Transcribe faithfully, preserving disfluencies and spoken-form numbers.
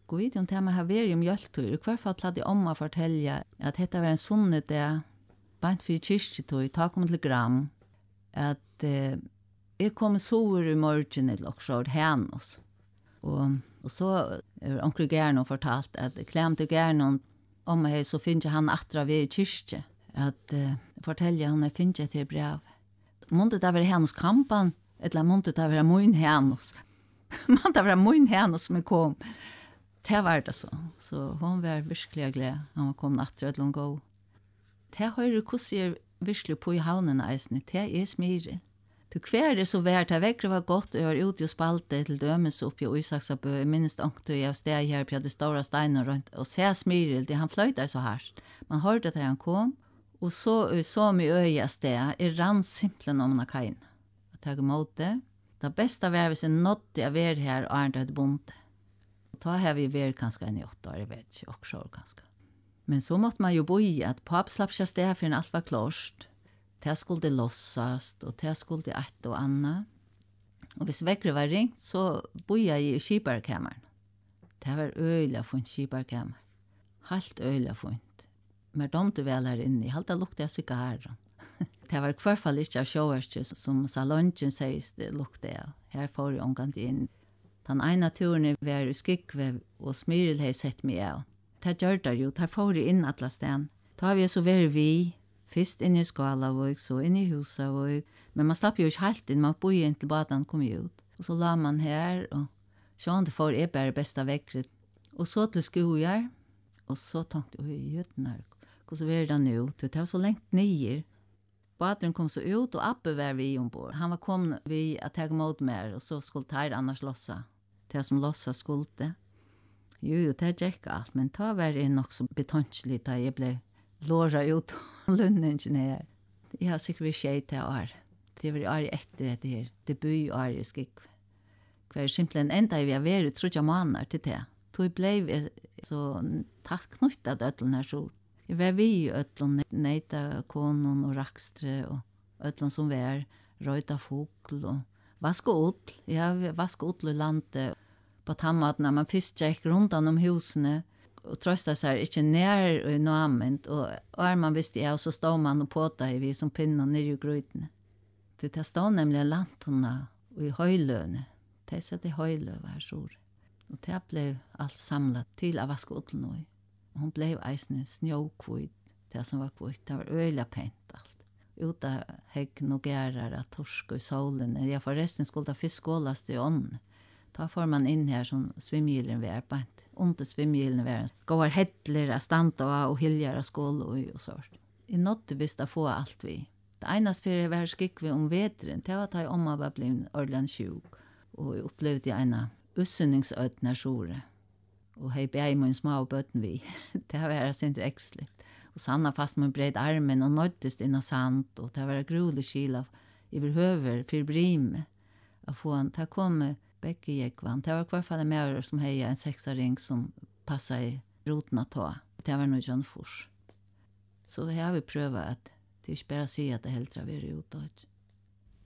Gå vid om det med har varit om mjölktur. I hvert fall platt i omma fortälja att detta var en sunne där bant för kyrkjetøy, ta kom til gram, at eh, jeg kom sover i morgen eller også hennes. Og, og så er onkel Gernå fortalt at klemte Gernå om meg, så finner han atra ved i kyrkje. At eh, fortelja han, jeg finner et til brev. Måndet det var hennes kampan, eller måndet det var min hennes. Måndet det var min hennes som kom. Det var det så. Så hon var virkelig glad. Han var kommet atra et langt gå. Det høyre hvordan er virkelig på i havnen eisene. Det er smirig. Til hver er så vært, det vekkert var godt å være ute og spalte til dømes oppe i Isaksabø. Jeg minnes ångte jeg steg her på de store steiner rundt og se smirig. Han fløyte så hardt. Man hørte at han kom, og så så mye øye steg. Jeg rann simpelthen om den kajen. Jeg tar imot det. Det beste var hvis jeg nådde å være her og er det bonde. Da har vi vært kanskje en i åtte år, jeg vet ikke, også år kanskje. Men så måtte man jo bo i at papp slapp seg sted for alt var klart. Det skulle lossast, og det skulle ett og annet. Og hvis vekkere var ringt, så bo jeg i skibarkammeren. Det var øyelig funnet skibarkammer. Helt øyelig funnet. Men de du vel her inne, jeg halte lukte av sigarer. Det var i hvert fall ikke av sjåverste, som salongen sies det lukte av. Her får jeg omgått inn. Den ene turen var i Skikve, og Smyril har sett meg av. Det gjør det jo, det får jeg inn alle stedene. Da har vi så vært vi, først inn i Skalavøk, så inn i Husavøk. Men man slapp jo ikke helt inn, man bor inn til baden kom ut. Og så la man her, og sånn det får jeg bare beste vekkert. Og så til skoer, og så tenkte jeg, oi, jøtten her, hvordan var det nå? Det var så lengt nye. Baden kom så ut, og Abbe var vi ombord. Han var kommet vi at jeg mot mer, og så skulle ta annars lossa. Det som lossa skulle det. Jo, jo, det gikk alt, men da var det nok så betonslig da jeg ble låra ut og lønneingeniør. Jeg har sikkert vært skjeit til år. Det var år etter dette her. Det bøy år i Skikve. Hver simpelthen enda vi har vært trodde måneder til det. Da ble vi så tatt knyttet ødelen her så. Jeg var vi i ødelen, neita konen og rakstre og ødelen som var, røyta fugl og vaske ut. Jeg har vaske ut i landet på tammaten når man først gikk rundt om husene og trøstet seg ikke nær i namnet, og er man visste jeg, så stod man og påta i vi som pinner nere i grøytene. Det stod nemlig lantene og i høyløne. Det sa det høylø var sår. Og det ble alt samlet til å vaske ut noe. Og hun ble eisende snøkvitt, det som var kvitt. Det var øyelig pent alt. Ute hegg og gærer, torsk og solen. Ja, forresten skulle det fiskåles til ånden. Da får man inn her som svimgillen ved arbeid. Under svimgillen ved går hettler av stand og hiljer av skål og, og sånt. Jeg nådde visst å få alt vi. Det eneste for jeg var skikk vi om vedren, det var at jeg om jeg var blitt ordentlig sjuk. Og jeg opplevde en usynningsøtene sore. Og jeg ble min små bøten vi. Det var sint ekselig. Og sanna fast med bred armen og nåddes inn av sand. Og det var grulig skil av overhøver for brime. Å få en, det kom begge jekvann. Det var i hvert fall en mer som heia en sexaring som passade i roten att ta. Det var nog John Fors. Så det har vi prövat att det är inte bara att säga att det helt har varit utåt.